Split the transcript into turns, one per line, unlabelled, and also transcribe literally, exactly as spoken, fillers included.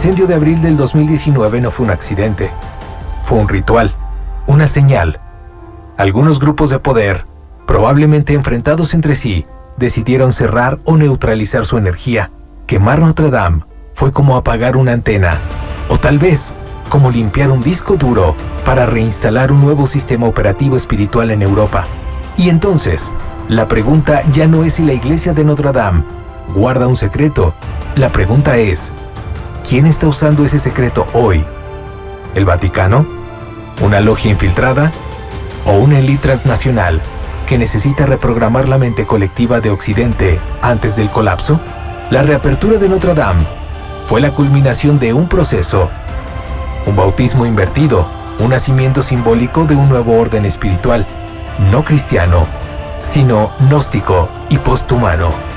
incendio de abril del dos mil diecinueve no fue un accidente. Fue un ritual, una señal. Algunos grupos de poder, probablemente enfrentados entre sí, decidieron cerrar o neutralizar su energía. Quemar Notre Dame fue como apagar una antena, o tal vez como limpiar un disco duro para reinstalar un nuevo sistema operativo espiritual en Europa. Y entonces, la pregunta ya no es si la iglesia de Notre Dame guarda un secreto. La pregunta es, ¿quién está usando ese secreto hoy? ¿El Vaticano? ¿Una logia infiltrada? ¿O una élite transnacional que necesita reprogramar la mente colectiva de Occidente antes del colapso? La reapertura de Notre Dame fue la culminación de un proceso, un bautismo invertido, un nacimiento simbólico de un nuevo orden espiritual, no cristiano, sino gnóstico y posthumano.